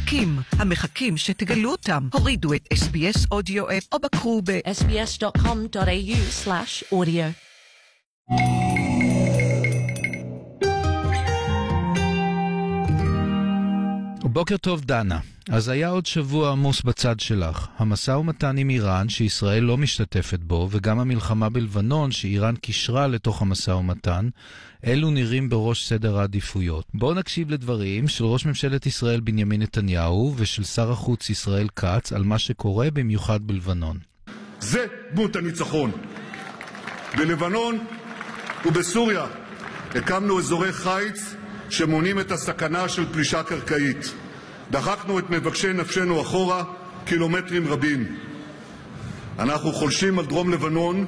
המחכים שתגלו אותם. הורידו את SBS אודיו אפ או בקרו sbs.com.au/audio. בוקר טוב דנה. אז היה עוד שבוע עמוס בצד שלך. המשא ומתן עם איראן שישראל לא משתתפת בו, וגם המלחמה בלבנון שאיראן קישרה לתוך המשא ומתן, אלו נראים בראש סדר העדיפויות. בואו נקשיב לדברים של ראש ממשלת ישראל בנימין נתניהו ושל שר החוץ ישראל כץ על מה שקורה במיוחד בלבנון. זה דמות הניצחון. בלבנון ובסוריה הקמנו אזורי חיץ שמונים את הסכנה של פלישה קרקעית. דחקנו את מבקשי נפשנו אחורה קילומטרים רבים. אנחנו חולשים על דרום לבנון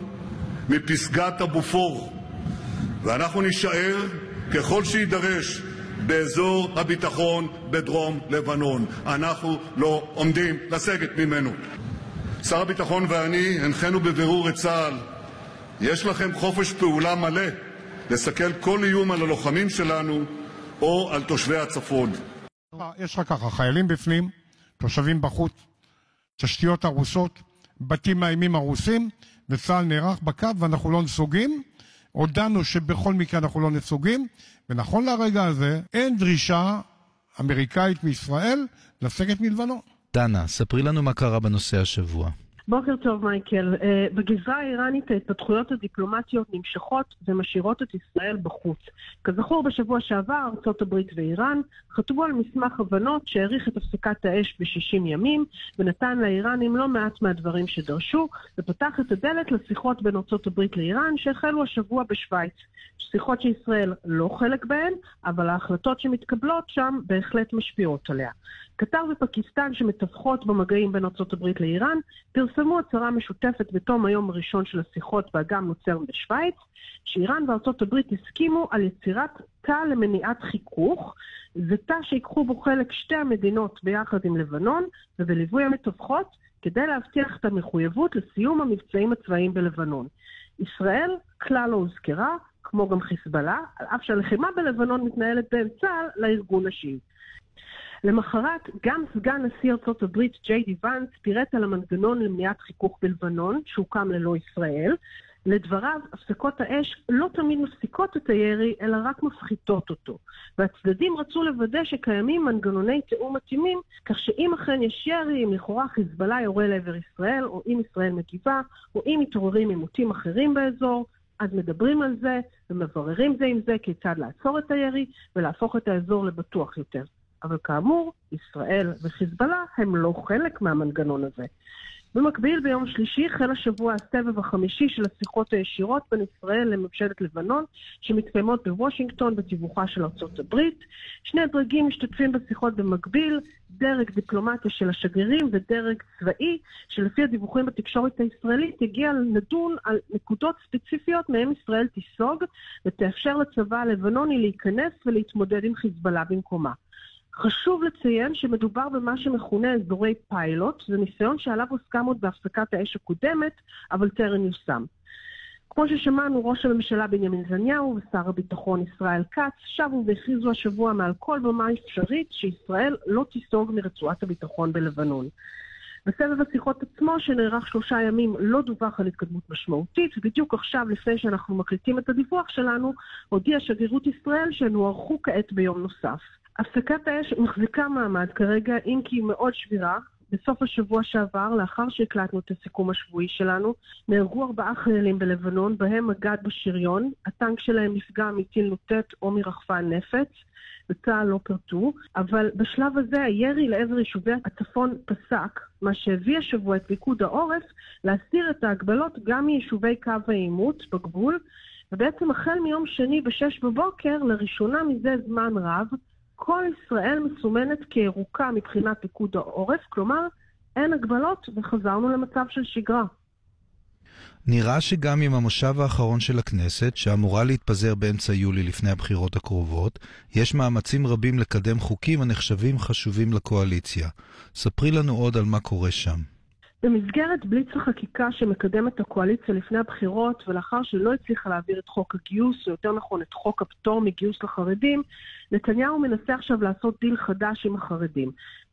מפסגת הבופור, ואנחנו נשאר ככל שידרש באזור הביטחון בדרום לבנון. אנחנו לא עומדים לסגת ממנו. שר הביטחון ואני הנחינו בבירור את צה"ל, יש לכם חופש פעולה מלא לסכל כל איום על הלוחמים שלנו או על תושבי הצפון. יש לך ככה, חיילים בפנים, תושבים בחוץ, תשתיות הרוסות, בתים מאיימים הרוסים, וצה"ל נערך בקו ואנחנו לא נסוגים. הודענו שבכל מקרה אנחנו לא נסוגים, ונכון לרגע הזה אין דרישה אמריקאית מישראל לסגת מלבנון. דנה, ספרי לנו מה קרה בנושא השבוע. בוקר טוב מייקל. בגזרה האיראנית ההתפתחויות הדיפלומטיות נמשכות ומשאירות את ישראל בחוץ. כזכור, בשבוע שעבר ארצות הברית ואיראן חתמו על מסמך הבנות שהאריך את הפסקת האש ב-60 ימים ונתן לאיראנים לא מעט מהדברים שדרשו, ופתח את הדלת לשיחות בין ארצות הברית לאיראן שהחלו השבוע בשוויץ. שיחות שישראל לא חלק בהן, אבל ההחלטות שמתקבלות שם בהחלט משפיעות עליה. קטר ופקיסטן שמתווכות במגעים בין ארצות הברית לאיראן פרסמו הצהרה משותפת בתום היום הראשון של השיחות באגם לוצרן בשוויץ, שאיראן וארצות הברית הסכימו על יצירת תא למניעת חיכוך, זה תא שיקחו בו חלק שתי המדינות ביחד עם לבנון ובליווי המתווכות כדי להבטיח את המחויבות לסיום המבצעים הצבאיים בלבנון. ישראל כלל לא הוזכרה, כמו גם חיזבאללה, על אף שהלחימה בלבנון מתנהלת בין צה"ל לארגון השיעי. למחרת, גם סגן נשיא ארצות הברית ג'יי די ואנס פירט על המנגנון למניעת חיכוך בלבנון, שהוקם ללא ישראל. לדבריו, הפסקות האש לא תמיד מפסיקות את הירי, אלא רק מפחיתות אותו. והצדדים רצו לוודא שקיימים מנגנוני תיאום מתאימים, כך שאם אכן יש ירי, אם לכאורה חיזבאללה יורה לעבר ישראל, או אם ישראל מגיבה, או אם מתעוררים עימותים אחרים באזור, אז מדברים על זה ומבררים זה עם זה כיצד לעצור את הירי ולהפוך את האזור לבטוח יותר. אבל כאמור, ישראל וחיזבאללה הם לא חלק מהמנגנון הזה. במקביל, ביום שלישי החל השבוע הסבב החמישי של השיחות הישירות בין ישראל לממשלת לבנון, שמתקיימות בוושינגטון בתיווכה של ארצות הברית. שני דרגים משתתפים בשיחות במקביל, דרג דיפלומטיה של השגרירים ודרג צבאי, שלפי הדיווחים בתקשורת הישראלית יגיע לדון על נקודות ספציפיות מהם ישראל תיסוג, ותאפשר לצבא הלבנוני להיכנס ולהתמודד עם חיזבאללה במקומה. חשוב לציין שמדובר במה שמכונה אזורי פיילוט, זה ניסיון שעליו הוסכם עוד בהפסקת האש הקודמת, אבל טרם יושם. כמו ששמענו, ראש הממשלה בנימין נתניהו ושר הביטחון ישראל כץ שבו והכריזו השבוע מעל כל במה אפשרית שישראל לא תיסוג מרצועת הביטחון בלבנון. בסבב השיחות עצמו שנערך 3 ימים לא דווח על התקדמות משמעותית, ובדיוק עכשיו לפני שאנחנו מקליטים את הדיווח שלנו, הודיעה שגרירות ישראל שהן הוארכו כעת ביום נוסף. הפסקת האש מחזיקה מעמד כרגע, אם כי היא מאוד שבירה. בסוף השבוע שעבר, לאחר שהקלטנו את הסיכום השבועי שלנו, נהרגו 4 חיילים בלבנון, בהם מג"ד בשריון. הטנק שלהם נפגע מטיל נוטט או מרחפן נפץ, וצה"ל לא פרטו, אבל בשלב הזה הירי לעבר יישובי הצפון פסק, מה שהביא השבוע את פיקוד העורף להסיר את ההגבלות גם מיישובי קו העימות בגבול, ובעצם החל מיום שני ב-6 בבוקר, לראשונה מזה זמן רב, כל ישראל מסומנת כירוקה מבחינת פיקוד העורף, כלומר אין הגבלות וחזרנו למצב של שגרה. נראה שגם עם המושב האחרון של הכנסת, שאמורה להתפזר באמצע יולי לפני הבחירות הקרובות, יש מאמצים רבים לקדם חוקים הנחשבים חשובים לקואליציה. ספרי לנו עוד על מה קורה שם. במסגרת בליץ החקיקה שמקדמת הקואליציה לפני הבחירות, ולאחר שלא הצליחה להעביר את חוק הגיוס, או יותר נכון את חוק הפטור מגיוס לחרדים, נתניהו מנסה עכשיו לעשות דיל חדש עם החרדים.